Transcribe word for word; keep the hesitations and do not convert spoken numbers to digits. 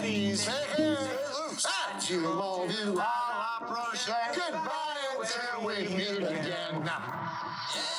please take it loose. You all do all I approach. Goodbye until we meet again.